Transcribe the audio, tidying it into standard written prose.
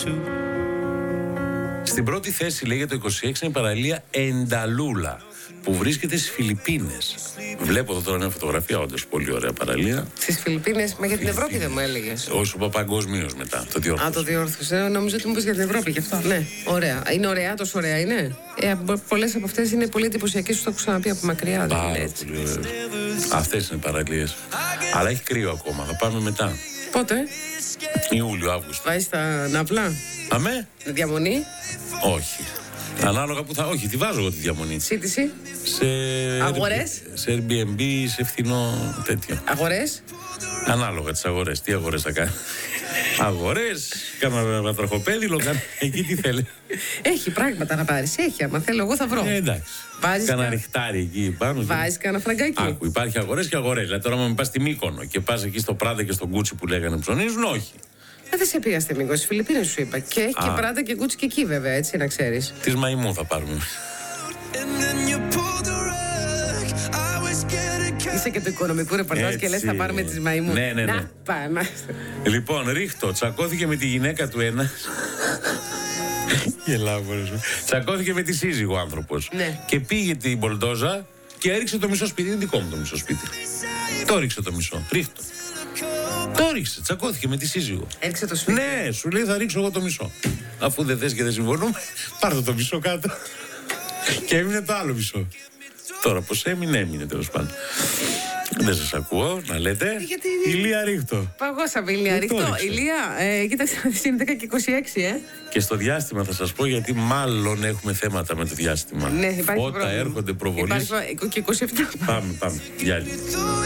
Στην πρώτη θέση, λέει, για το 26 είναι η παραλία Ενταλούλα, που βρίσκεται στις Φιλιππίνες. Βλέπω εδώ τώρα μια φωτογραφία, όντως πολύ ωραία παραλία. Στις Φιλιππίνες, μα για την Ευρώπη δεν μου έλεγες? Όσο είπα παγκοσμίως μετά, το διόρθωσα. Α, το διόρθωσα. Νομίζω ότι μου είπες για την Ευρώπη και αυτό. Ναι, ωραία. Είναι ωραία, τόσο ωραία είναι. Πολλές από αυτές είναι πολύ εντυπωσιακές, σου το έχω ξαναπεί από μακριά. Πάρα πολύ ωραίες. Αυτές είναι παραλίες. Αλλά έχει κρύο ακόμα, θα πάμε μετά. Πότε? Ιούλιο, Αύγουστο. Βάζεις τα ναύλα? Αμέ? Διαμονή? Όχι. Ανάλογα που θα. Όχι, τη βάζω εγώ τη διαμονή. Σύντηση? Σε. Αγορές? Σε Airbnb, σε φθηνό τέτοιο. Αγορές? Ανάλογα τις αγορές. Τι αγορές θα κάνει? Αγορές, κάνα τροχοπέδιλο, εκεί τι θέλει. Έχει πράγματα να πάρεις. Έχει, άμα θέλω, εγώ θα βρω. Εντάξει. Κάνα ριχτάρι εκεί πάνω. Βάζεις κάνα φραγκάκι. Άκου, υπάρχει αγορές και αγορές. Δηλαδή τώρα, άμα πας στη Μύκονο και πας εκεί στο Πράντα και στο Γκούτσι που λέγανε ψωνίζουν, όχι. Δεν σε πήγα στη Μύκονο, στις Φιλιππίνες σου είπα. Και έχει και Πράντα και Γκούτσι και εκεί, βέβαια, έτσι να ξέρεις. Της Μαϊμού θα πάρουμε. Είσαι και το οικονομικό ρεπορτάζ και λες θα πάρουμε τις Μαϊμού. Ναι. Να, πάμε. Λοιπόν, ρίχτω, τσακώθηκε με τη γυναίκα του ένα. Γελάω. Τσακώθηκε με τη σύζυγο ο άνθρωπος. Ναι. Και πήγε την μπολντόζα και έριξε το μισό σπίτι. Είναι δικό μου το μισό σπίτι. Το ρίξε το μισό. Ρίχτω. Το ρίξε, τσακώθηκε με τη σύζυγο. Έριξε το σπίτι. Ναι, σου λέει θα ρίξω εγώ το μισό. Αφού δεν θες και δεν συμφωνούμε, πάρτε το μισό κάτω. Και έμεινε το άλλο μισό. Τώρα πως έμεινε τέλος πάντων. Δεν σας ακούω να λέτε. Γιατί... Ηλία ρίχτω. Παγώσαμε Ηλία ρίχτω. Ηλία, κοίταξε, είναι 10 και 26, Και στο διάστημα θα σας πω, γιατί μάλλον έχουμε θέματα με το διάστημα. Ναι, υπάρχει Όταν έρχονται προβολές. Υπάρχει και 27. Πάμε. Γεια.